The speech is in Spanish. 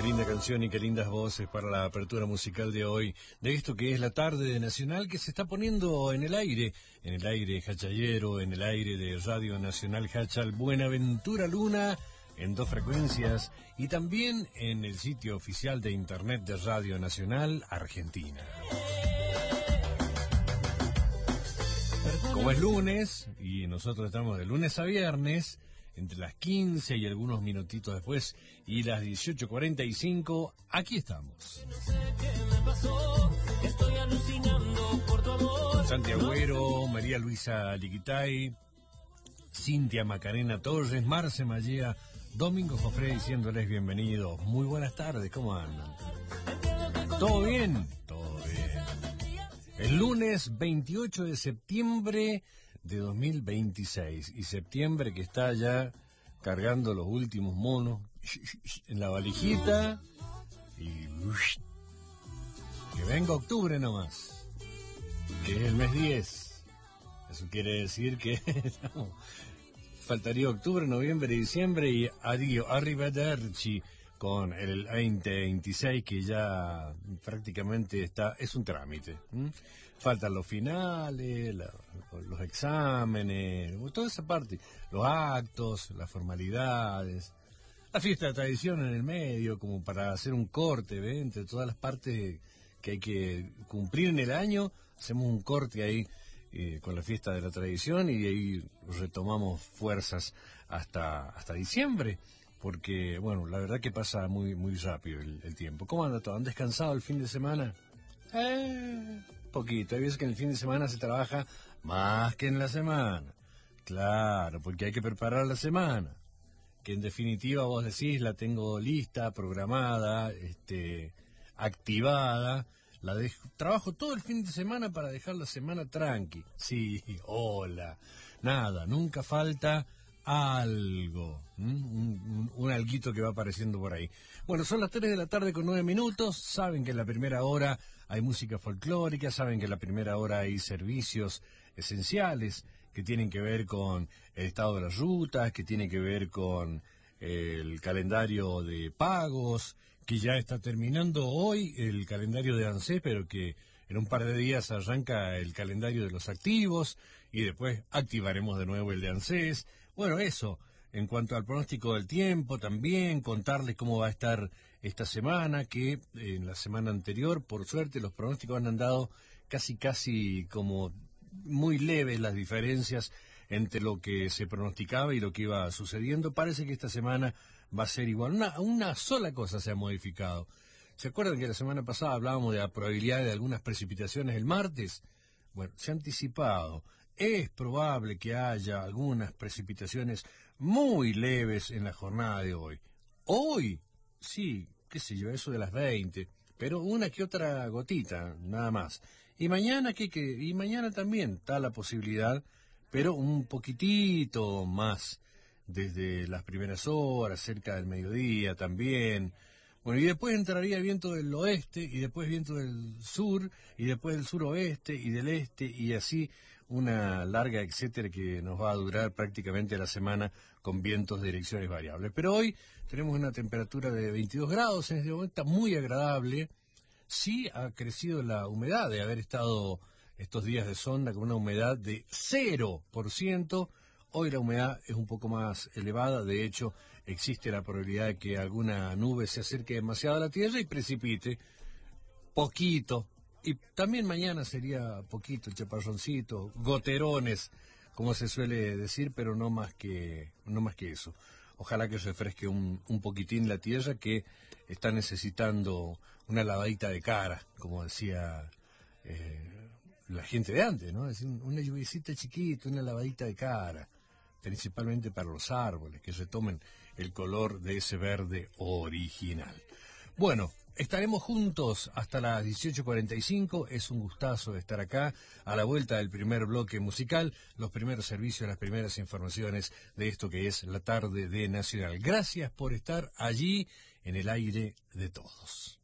Qué linda canción y qué lindas voces para la apertura musical de hoy, de esto que es la tarde de Nacional, que se está poniendo en el aire hachallero, en el aire de Radio Nacional Hachal Buenaventura Luna, en 2 frecuencias, y también en el sitio oficial de internet de Radio Nacional Argentina. Como es lunes, y nosotros estamos de lunes a viernes, entre las 15 y algunos minutitos después y las 18:45, aquí estamos. Santi Agüero, María Luisa Liquitay, Cintia Macarena Torres, Marce Mallea, Domingo Jofré diciéndoles bienvenidos. Muy buenas tardes, ¿cómo andan? ¿Todo bien? Todo bien. El lunes 28 de septiembre de 2026, y septiembre que está ya cargando los últimos monos en la valijita, y que venga octubre nomás, que es el mes 10. Eso quiere decir que faltaría octubre, noviembre, diciembre y adiós, arrivederci con el 2026, que ya prácticamente es un trámite. Faltan los finales, los exámenes, toda esa parte, los actos, las formalidades, la fiesta de tradición en el medio, como para hacer un corte, ¿ve? Entre todas las partes que hay que cumplir en el año, hacemos un corte ahí con la fiesta de la tradición, y de ahí retomamos fuerzas hasta diciembre. Porque, bueno, la verdad que pasa muy muy rápido el tiempo. ¿Cómo anda todo? ¿Han descansado el fin de semana? Poquito. Hay veces que en el fin de semana se trabaja más que en la semana. Claro, porque hay que preparar la semana. Que en definitiva vos decís, la tengo lista, programada, activada. Trabajo todo el fin de semana para dejar la semana tranqui. Sí, hola. Nada, nunca falta algo, un alguito que va apareciendo por ahí. Bueno, son las 3 de la tarde con 9 minutos. Saben que en la primera hora hay música folclórica, saben que en la primera hora hay servicios esenciales que tienen que ver con el estado de las rutas, que tienen que ver con el calendario de pagos, que ya está terminando hoy el calendario de ANSES, pero que en un par de días arranca el calendario de los activos, y después activaremos de nuevo el de ANSES. Bueno, eso, en cuanto al pronóstico del tiempo, también contarles cómo va a estar esta semana, que en la semana anterior, por suerte, los pronósticos han andado casi como muy leves las diferencias entre lo que se pronosticaba y lo que iba sucediendo. Parece que esta semana va a ser igual. Una sola cosa se ha modificado. ¿Se acuerdan que la semana pasada hablábamos de la probabilidad de algunas precipitaciones el martes? Bueno, se ha anticipado. Es probable que haya algunas precipitaciones muy leves en la jornada de hoy. Hoy, sí, qué sé yo, eso de las 20, pero una que otra gotita, nada más. Y mañana, y mañana también está la posibilidad, pero un poquitito más, desde las primeras horas, cerca del mediodía también. Bueno, y después entraría viento del oeste, y después viento del sur, y después del suroeste, y del este, y así una larga etcétera que nos va a durar prácticamente la semana con vientos de direcciones variables. Pero hoy tenemos una temperatura de 22 grados, en este momento está muy agradable. Sí ha crecido la humedad de haber estado estos días de sonda con una humedad de 0%. Hoy la humedad es un poco más elevada, de hecho existe la probabilidad de que alguna nube se acerque demasiado a la Tierra y precipite poquito. Y también mañana sería poquito, chaparroncito, goterones, como se suele decir, pero no más que eso. Ojalá que refresque un poquitín la Tierra, que está necesitando una lavadita de cara, como decía la gente de antes, ¿no? Es decir, una lluviecita chiquita, una lavadita de cara, principalmente para los árboles, que retomen el color de ese verde original. Bueno, estaremos juntos hasta las 18:45. Es un gustazo estar acá, a la vuelta del primer bloque musical, los primeros servicios, las primeras informaciones de esto que es la tarde de Nacional. Gracias por estar allí en el aire de todos.